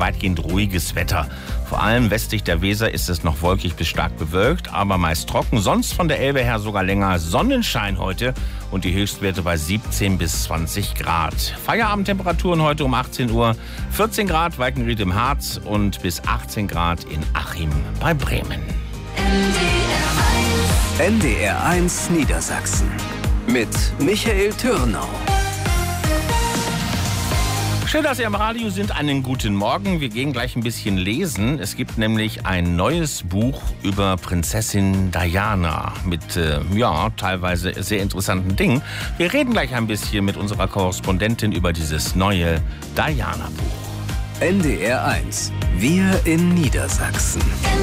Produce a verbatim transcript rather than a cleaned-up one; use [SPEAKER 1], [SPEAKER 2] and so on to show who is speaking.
[SPEAKER 1] weitgehend ruhiges Wetter. Vor allem westlich der Weser ist es noch wolkig bis stark bewölkt, aber meist trocken. Sonst von der Elbe her sogar länger Sonnenschein heute und die Höchstwerte bei siebzehn bis zwanzig Grad. Feierabendtemperaturen heute um achtzehn Uhr. vierzehn Grad Walkenried im Harz und bis achtzehn Grad in Achim bei Bremen.
[SPEAKER 2] N D R eins Niedersachsen mit Michael Türnau.
[SPEAKER 1] Schön, dass Sie am Radio sind. Einen guten Morgen. Wir gehen gleich ein bisschen lesen. Es gibt nämlich ein neues Buch über Prinzessin Diana mit, äh, ja, teilweise sehr interessanten Dingen. Wir reden gleich ein bisschen mit unserer Korrespondentin über dieses neue Diana-Buch.
[SPEAKER 2] N D R eins. Wir in Niedersachsen.